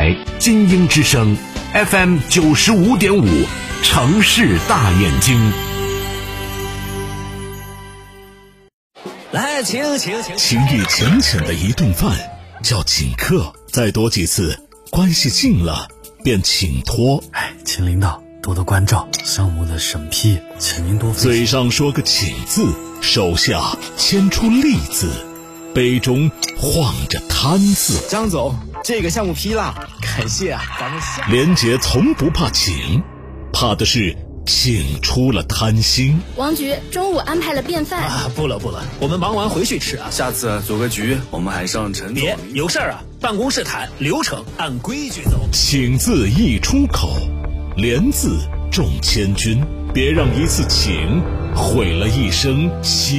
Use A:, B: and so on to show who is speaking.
A: 台金鹰之声 FM 95.5，城市大眼睛。
B: 来，请。
C: 情谊浅浅的一顿饭叫请客，再多几次，关系近了便请托。
D: 请领导多多关照，项目的审批，请您多费心。
C: 嘴上说个请字，手下牵出利字，杯中晃着贪字。
B: 张总，这个项目批了，感谢啊，咱们
C: 连杰从不怕请，怕的是请出了贪心。
E: 王局中午安排了便饭
B: 啊，不了，我们忙完回去吃啊。
F: 下次组个局，我们还上陈总。
B: 别有事儿啊，办公室谈，流程按规矩走。
C: 请字一出口，连字中千钧，别让一次请毁了一生。